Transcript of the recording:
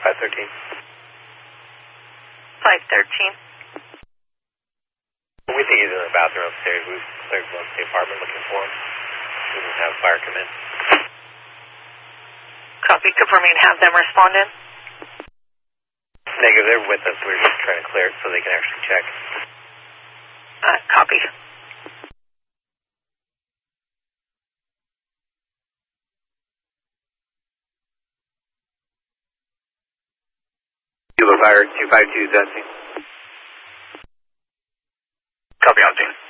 513. 513. We think he's in the bathroom upstairs. We've cleared most of the apartment looking for him. We didn't have fire come in. Copy, confirming, have them respond in. Negative, they're with us. We're just trying to clear it so they can actually check. Copy. Kilo Fire 252 testing. Copy on scene.